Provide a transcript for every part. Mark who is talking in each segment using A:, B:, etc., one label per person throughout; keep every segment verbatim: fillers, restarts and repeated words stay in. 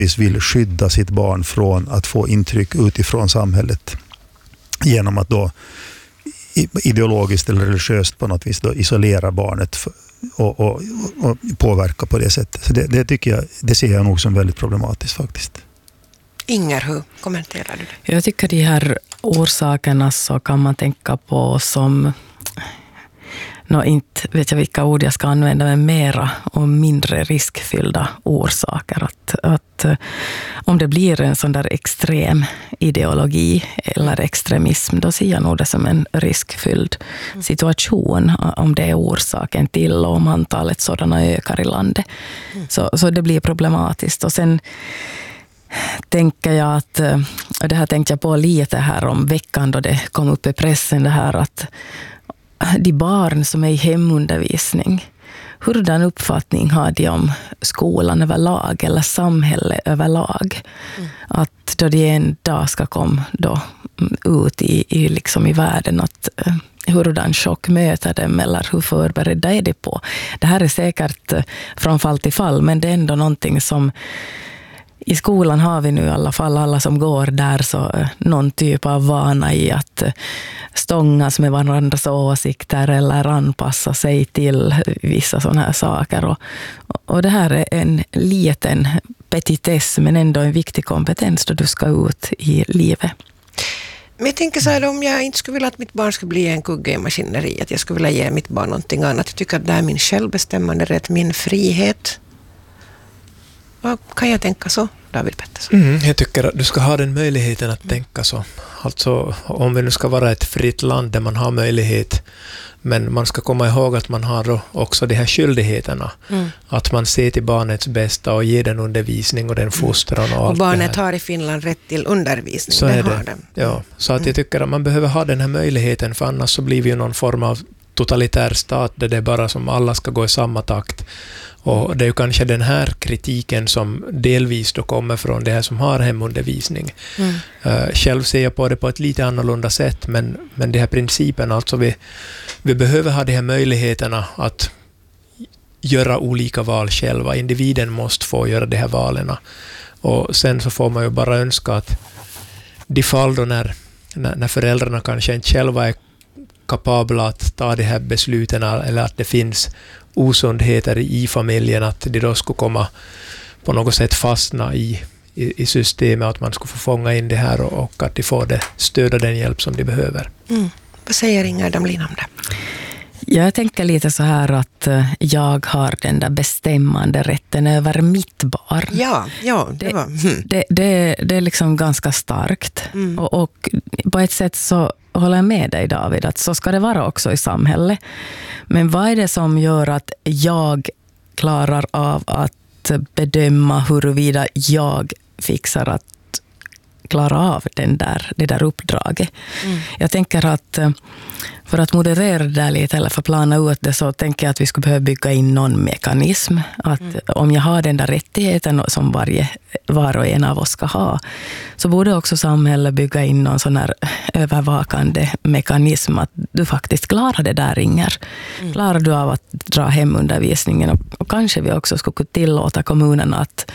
A: vill skydda sitt barn från att få intryck utifrån samhället genom att då ideologiskt eller religiöst på något vis då isolera barnet och, och, och påverka på det sättet. Så det, det tycker jag, det ser jag nog som väldigt problematiskt faktiskt.
B: Inger, hur kommenterar du det?
C: Jag tycker de här orsakerna så kan man tänka på som, no, inte vet jag vilka ord jag ska använda, men mera och mindre riskfyllda orsaker. Att, att om det blir en sån där extrem ideologi eller extremism, då ser jag nog det som en riskfylld situation om det är orsaken till och om antalet sådana ökar i landet. Så, så det blir problematiskt. Och sen tänker jag att, och det här tänkte jag på lite här om veckan då det kom upp i pressen, det här att de barn som är i hemundervisning, hurdan uppfattning har de om skolan överlag eller samhället överlag? Mm. Att då de en dag ska komma då ut i, i, liksom i världen, att hurdan chock möter dem eller hur förberedda är de på? Det här är säkert från fall till fall, men det är ändå någonting som i skolan har vi nu i alla fall, alla som går där, så någon typ av vana i att stångas med varandras åsikter eller anpassa sig till vissa sådana här saker. Och, och det här är en liten petitess men ändå en viktig kompetens då du ska ut i livet.
B: Men jag tänker så här, om jag inte skulle vilja att mitt barn skulle bli en kugge i maskineriet, jag skulle vilja ge mitt barn någonting annat. Jag tycker att det är min självbestämmande rätt, min frihet. Vad kan jag tänka så, David Pettersson?
D: Mm, jag tycker att du ska ha den möjligheten att mm. tänka så. Alltså om vi nu ska vara ett fritt land där man har möjlighet, men man ska komma ihåg att man har också de här skyldigheterna. Mm. Att man ser till barnets bästa och ger den undervisning och den fostran och, och allt det här. Och
B: barnet har i Finland rätt till undervisning.
D: Så är det.
B: Har den.
D: Ja, så att jag tycker att man behöver ha den här möjligheten, för annars så blir vi ju någon form av totalitär stat där det är bara som alla ska gå i samma takt. Och det är ju kanske den här kritiken som delvis då kommer från det här som har hemundervisning. Mm. Uh, själv ser jag på det på ett lite annorlunda sätt, men, men de här principerna, alltså vi, vi behöver ha de här möjligheterna att göra olika val själva. Individen måste få göra de här valen. Och sen så får man ju bara önska att de fall då när, när, när föräldrarna kanske inte själva är kapabla att ta de här besluten, eller att det finns osundheter i familjen, att de då skulle komma på något sätt fastna i, i, i systemet, att man skulle få fånga in det här och, och att de får det stöd och den hjälp som de behöver.
B: Mm. Vad säger Inger Damlin om det?
C: Jag tänker lite så här att jag har den där bestämmande rätten över mitt barn.
B: Ja, ja det var... Mm.
C: Det, det, det är liksom ganska starkt. Mm. Och, och på ett sätt så håller jag med dig, David, att så ska det vara också i samhället. Men vad är det som gör att jag klarar av att bedöma huruvida jag fixar att klara av den där, det där uppdraget? Mm. Jag tänker att för att moderera det där lite eller för att plana ut det, så tänker jag att vi skulle behöva bygga in någon mekanism. Att mm. om jag har den där rättigheten som varje, var och en av oss ska ha, så borde också samhället bygga in någon sån här övervakande mekanism att du faktiskt klarar det där, Inger. Mm. Klarar du av att dra hem undervisningen? Och, och kanske vi också skulle tillåta kommunerna att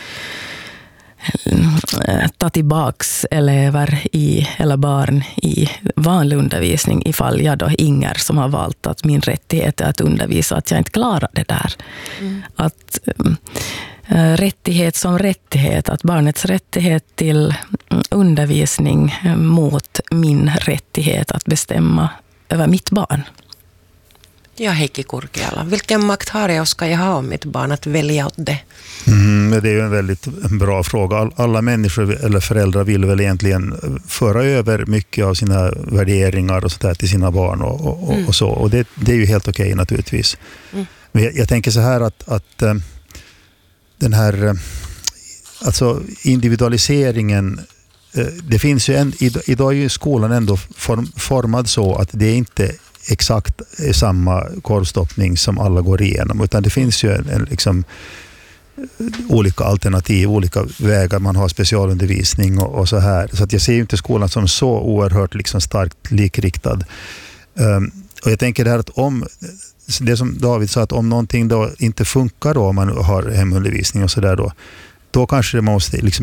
C: ta tillbaks elever i, eller barn i vanlig undervisning ifall jag då Inger som har valt att min rättighet är att undervisa, att jag inte klarar det där. Mm. Att äh, rättighet som rättighet, att barnets rättighet till undervisning mot min rättighet att bestämma över mitt barn.
B: Ja, Heikki Kurkiala. Vilken makt har jag och ska jag ha om mitt barn att välja åt det?
A: Mm, det är ju en väldigt bra fråga. Alla människor eller föräldrar vill väl egentligen föra över mycket av sina värderingar och sådär till sina barn och, och, mm. och så. Och det, det är ju helt okej naturligtvis. Mm. Men jag, jag tänker så här att, att äh, den här äh, alltså individualiseringen, äh, det finns ju en, idag är ju skolan ändå form, formad så att det är inte exakt samma korvstoppning som alla går igenom, utan det finns ju en, en liksom olika alternativ, olika vägar, man har specialundervisning och, och så här. Så att jag ser ju inte skolan som så oerhört liksom starkt likriktad. Um, och jag tänker det här att om det som David sa, att om någonting då inte funkar då, om man har hemundervisning och så där då, då kanske det måste liksom